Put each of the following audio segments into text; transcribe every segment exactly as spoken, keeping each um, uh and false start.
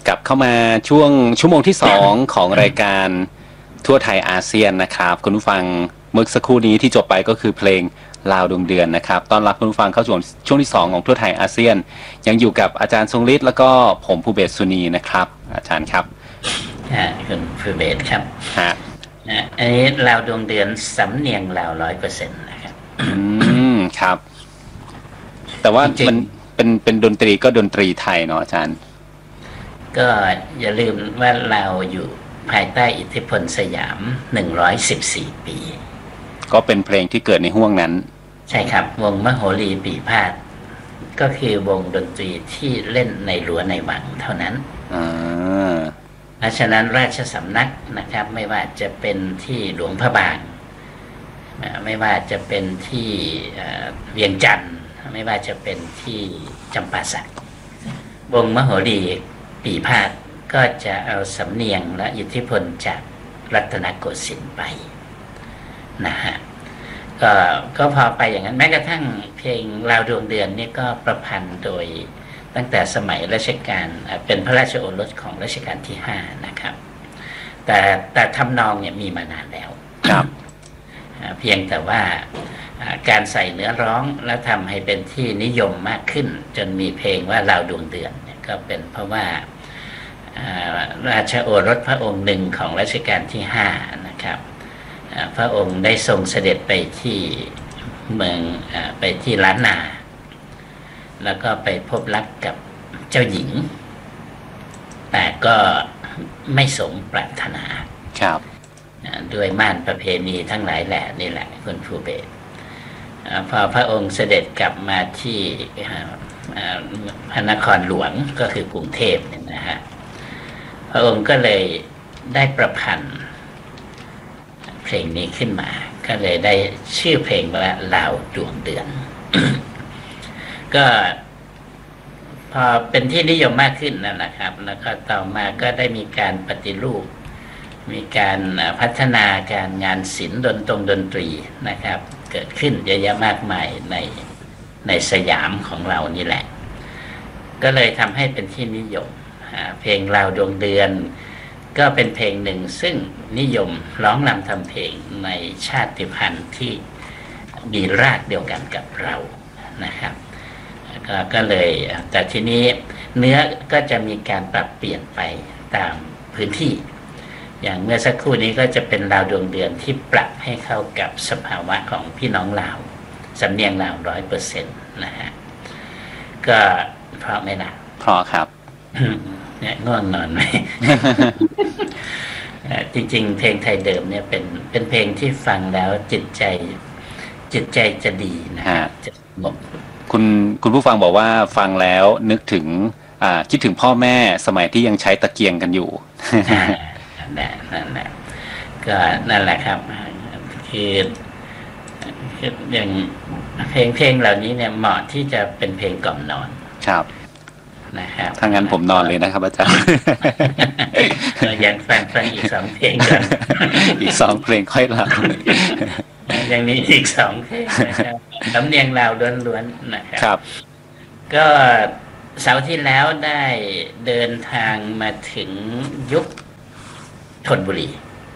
กลับเข้ามาช่วงชั่วโมงที่สองของรายการทั่วไทยอาเซียนนะครับคุณผู้ฟังเมื่อสักครู่นี้ที่จบไปก็คือเพลงลาวดวงเดือนนะครับต้อนรับคุณผู้ฟังเข้าสู่ช่วงที่สองของทั่วไทยอาเซียนยังอยู่กับอาจารย์ทรงฤทธิ์แล้วก็ผมภูเบศรสุนีนะครับอาจารย์ครับอ่าคุณภูเบศรครับฮะอันนี้ลาวดวงเดือนสำเนียงลาวร้อยเปอร์เซ็นต์นะครับอืมครับแต่ว่ามันเป็นเป็นดนตรีก็ดนตรีไทยเนาะอาจารย์ก็อย่าลืมว่าเราอยู่ภายใต้อิทธิพลสยามหนึ่งร้อยสิบสี่ปีก็เป็นเพลงที่เกิดในห้วงนั้นใช่ครับวงมโหรีปีพาทย์ก็คือวงดนตรีที่เล่นในรั้วในวังเท่านั้นอ่าเพราะฉะนั้นราชสำนักนะครับไม่ว่าจะเป็นที่หลวงพระบางไม่ว่าจะเป็นที่เวียงจันทร์ไม่ว่าจะเป็นที่จำปาสักวงมโหรีปีพาทย์ก็จะเอาสำเนียงและอิทธิพลจากรัตนโกสินทร์ไปนะฮะก็ก็พอไปอย่างนั้นแม้กระทั่งเพลงลาวดวงเดือนนี่ก็ประพันธ์โดยตั้งแต่สมัยรัชกาลเป็นพระราชโอรสของรัชกาลที่ห้านะครับแต่แต่ทำนองเนี่ยมีมานานแล้วครับเพียงแต่ว่าการใส่เนื้อร้องและทำให้เป็นที่นิยมมากขึ้นจนมีเพลงว่าลาวดวงเดือนเนี่ยก็เป็นเพราะว่าราชโอรสพระองค์หนึ่งของรัชกาลที่ห้านะครับพระองค์ได้ทรงเสด็จไปที่เมืองไปที่ล้านนาแล้วก็ไปพบรักกับเจ้าหญิงแต่ก็ไม่สมปรารถนาครับด้วยม่านประเพณีทั้งหลายแหล่นี่แหละคุณภูเบศรพอพระองค์เสด็จกลับมาที่พระนครหลวงก็คือกรุงเทพเนี่ยนะฮะพระองค์ก็เลยได้ประพันธ์เพลงนี้ขึ้นมาก็เลยได้ชื่อเพลงว่าลาวดวงเดือน ก็พอเป็นที่นิยมมากขึ้นนั่นแหละครับแล้วก็ต่อมาก็ได้มีการปฏิรูปมีการพัฒนาการงานศิลป์ดนตรงดนตรีนะครับเกิดขึ้นเยอะแยะมากมายในในสยามของเรานี่แหละก็เลยทำให้เป็นที่นิยมเพลงลาวดวงเดือนก็เป็นเพลงหนึ่งซึ่งนิยมร้องนำทำเพลงในชาติพันธุ์ที่มีรากเดียวกันกับเรานะครับกก็เลยแต่ทีนี้เนื้อก็จะมีการปรับเปลี่ยนไปตามพื้นที่อย่างเมื่อสักครู่นี้ก็จะเป็นลาวดวงเดือนที่ปรับให้เข้ากับสภาวะของพี่น้องลาวสำเนียงลาวร้อยเปอร์เซ็นต์นะฮะก็เพราะไหมล่ะเพราะครับเนี่ยง่วงนอนไหม จริงๆเพลงไทยเดิมเนี่ยเป็นเป็นเพลงที่ฟังแล้วจิตใจจิตใจจะดีนะฮะจะสงบคุณคุณผู้ฟังบอกว่าฟังแล้วนึกถึงอ่าคิดถึงพ่อแม่สมัยที่ยังใช้ตะเกียงกันอยู่นั่นแหละนั่นแหละก็นั่นแหละครับคือคืออย่างเพลงเพลงเหล่านี้เนี่ยเหมาะที่จะเป็นเพลงกล่อมนอนครับนะครับถ้างั้นผมนอนเลยนะครับอาจารย์ยังฟังฟังอีกสองเพลงกันอีกสองเพลงค่อยหลับอย่างนี้อีกสองเพลงนะครับสำเนียงลาวล้วนๆนะครับก็เสาร์ที่แล้วได้เดินทางมาถึงยุคธนบุรี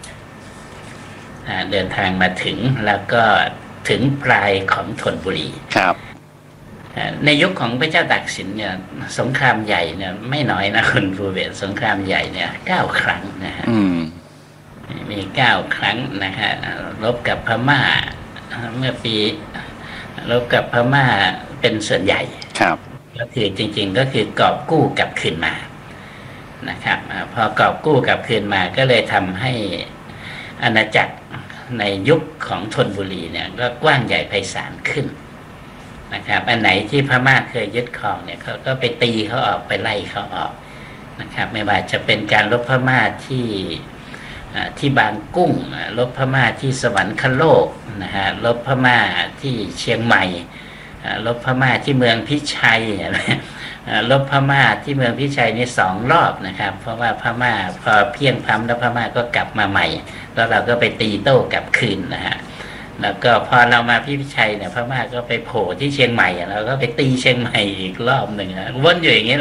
เดินทางมาถึงแล้วก็ถึงปลายของธนบุรีครับในยุคของพระเจ้าตากสินเนี่ยสงครามใหญ่เนี่ยไม่น้อยนะคุณภูเบศรสงครามใหญ่เนี่ยเก้าครั้งนะฮะมีเก้าครั้งนะฮะรบกับพม่าเมื่อปีรบกับพม่าเป็นส่วนใหญ่ครับก็คือจริงๆก็คือกอบกู้กลับคืนมานะครับพอกอบกู้กลับคืนมาก็เลยทำให้อาณาจักรในยุคของธนบุรีเนี่ยก็กว้างใหญ่ไพศาลขึ้นนะครับอันไหนที่พม่าเคยยึดครองเนี่ยเขาก็ไปตีเขาออกไปไล่เขาออกนะครับไม่ว่าจะเป็นการรบพม่าที่ที่บางกุ้งรบพม่าที่สวรรคโลกนะฮะรบพม่าที่เชียงใหม่รบพม่าที่เมืองพิชัยรบพม่าที่เมืองพิชัยนี่สองรอบนะครับเพราะว่าพม่าพอเพียงพล้ำแล้วพม่าก็กลับมาใหม่แล้วเราก็ไปตีโต้กลับคืนนะฮะแล้วก็พอเรามาพิชัยเนี่ยพม่าก็ไปโผล่ที่เชียงใหม่เราก็ไปตีเชียงใหม่อีกรอบหนึ่งวนอยู่อย่างนี้แหละ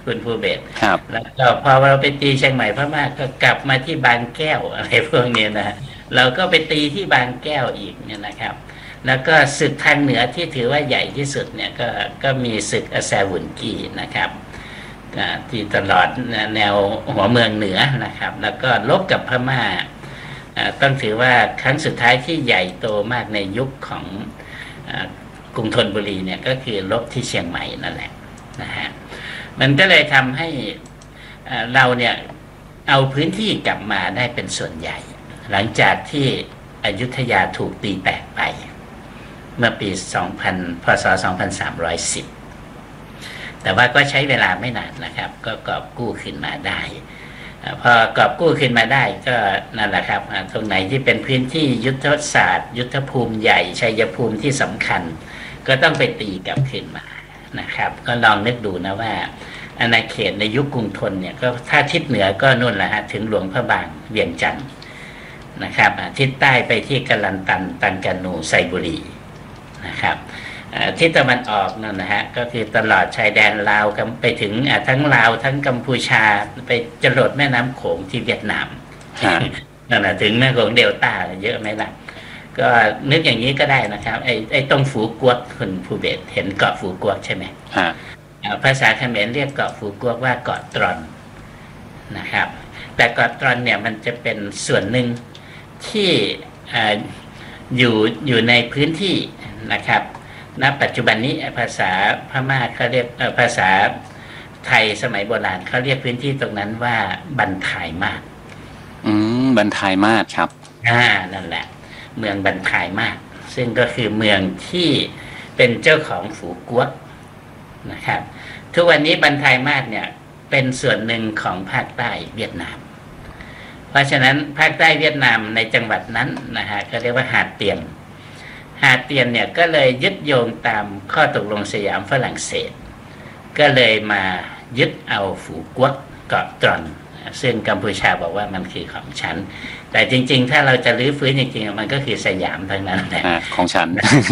คุณภูเบศรครับแล้วก็พอเราไปตีเชียงใหม่พม่าก็กลับมาที่บางแก้วอะไรพวกนี้นะเราก็ไปตีที่บางแก้วอีกเนี่ยนะครับแล้วก็ศึกทางเหนือที่ถือว่าใหญ่ที่สุดเนี่ยก็ก็มีศึกอาแซวุนกีนะครับที่ตลอดแนวหัวเมืองเหนือนะครับแล้วก็ลบกับพม่าต้องถือว่าครั้งสุดท้ายที่ใหญ่โตมากในยุคของกรุงธนบุรีเนี่ยก็คือลบที่เชียงใหม่นั่นแหละนะฮะมันก็เลยทำให้เราเนี่ยเอาพื้นที่กลับมาได้เป็นส่วนใหญ่ หลังจากที่อยุธยาถูกตีแตกไปเมื่อปีสองพันพศสองพันสามร้อยสิบแต่ว่าก็ใช้เวลาไม่นานนะครับก็กอบกู้ขึ้นมาได้พอกอบกู้ขึ้นมาได้ก็นั่นแหละครับตรงไหนที่เป็นพื้นที่ยุทธศาสตร์ยุทธภูมิใหญ่ชัยภูมิที่สำคัญก็ต้องไปตีกลับขึ้นมานะครับก็ลองนึกดูนะว่าอาณาเขตในยุคกรุงธนเนี่ยก็ถ้าทิศเหนือก็นู่นแหละฮะถึงหลวงพระบางเวียงจันทร์นะครับทิศใต้ไปที่กะลันตันตันกานูไซบุรีนะครับทิศตะวันออกนั่นนะฮะก็คือตลอดชายแดนลาวไปถึงทั้งลาวทั้งกัมพูชาไปจรดแม่น้ำโขงที่เวียดนามนั่นแหละถึงแม่โขงเดลต้าเยอะไหมล่ะก็นึกอย่างนี้ก็ได้นะครับไอ้ไอ้ตรงฝูกวกคุณภูเบศรเห็นเกาะฝูกวกใช่ไหมภาษาเขมรเรียกเกาะฝูกวกว่าเกาะตรอนนะครับแต่เกาะตรอนเนี่ยมันจะเป็นส่วนหนึ่งที่อยู่อยู่ในพื้นที่นะครับณปัจจุบันนี้ภาษาพม่าเขาเรียกภาษาไทยสมัยโบราณเขาเรียกพื้นที่ตรงนั้นว่าบันทายมาศอืมบันทายมาศครับอ่านั่นแหละเมืองบันทายมาศซึ่งก็คือเมืองที่เป็นเจ้าของฝูกวกนะครับทุกวันนี้บันทายมาศเนี่ยเป็นส่วนหนึ่งของภาคใต้เวียดนามเพราะฉะนั้นภาคใต้เวียดนามในจังหวัดนั้นนะฮะก็เรียกว่าหาดเตียนหาดเตียนเนี่ยก็เลยยึดโยงตามข้อตกลงสยามฝรั่งเศสก็เลยมายึดเอาฝูกวกเกาะตรอนซึ่งกัมพูชาบอกว่ามันคือของฉันแต่จริงๆถ้าเราจะรื้อฟื้นจริงๆมันก็คือสยามทั้งนั้นแหละของฉัน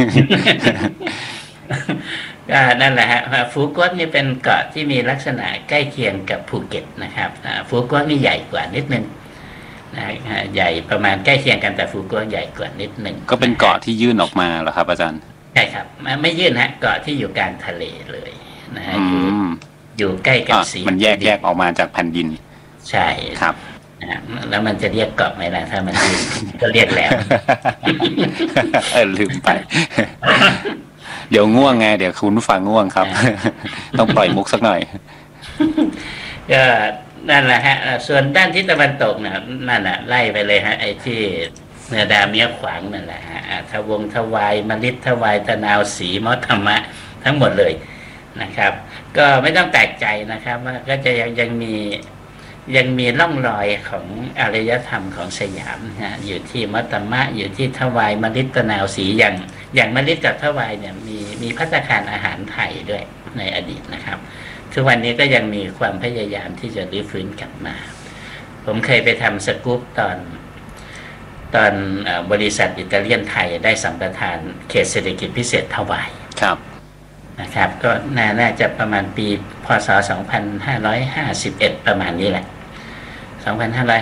ก็นั่นแหละฮะฝูกวกนี่เป็นเกาะที่มีลักษณะใกล้เคียงกับภูเก็ตนะครับฝูกวกนี่ใหญ่กว่านิดนึงนะใหญ่ประมาณใกล้เคียงกันแต่ฟูกวกใหญ่กว่านิดหนึ่งก็เป็นเกาะที่ยื่นออกมาเหรอครับอาจารย์ใช่ครับไม่ยื่นฮะเกาะที่อยู่กลางทะเลเลยนะฮะอยู่อยู่ใกล้กับสีมันแยกแยกออกมาจากแผ่นดินใช่ครับนะแล้วมันจะเรียกเกาะไหมล่ะถ้ามันยื่นก็เรียกแล้วเออลืมไปเดี๋ยวง่วงไงเดี๋ยวคุณผู้ฟังง่วงครับต้องปล่อยมุกสักหน่อยก็นั่นแหละฮะส่วนด้านทิศตะวันตกเนี่ยนั่นน่ะไล่ไปเลยฮะไอ้ที่เนื้อดาเมียขวางนั่นแหละฮะทวงทวายมฤตทวายตะนาวสีมอธรรมะทั้งหมดเลยนะครับก็ไม่ต้องแปลกใจนะครับว่าก็จะยังยังมียังมีร่องรอยของอารยธรรมของสยามนะอยู่ที่มอธรรมะอยู่ที่ทวายมฤตตะนาวสีอย่างอย่างมฤตกับทวายเนี่ยมีมีภัตตาคารอาหารไทยด้วยในอดีตนะครับทุกวันนี้ก็ยังมีความพยายามที่จะรื้อฟื้นกลับมาผมเคยไปทำสกู๊ปตอนตอนบริษัทอิตาเลียนไทยได้สัมปทานเขตเศรษฐกิจพิเศษทวายครับนะครับก็น่าจะประมาณปีพ.ศ. สองพันห้าร้อยห้าสิบเอ็ดประมาณนี้แหละสองพันห้าร้อย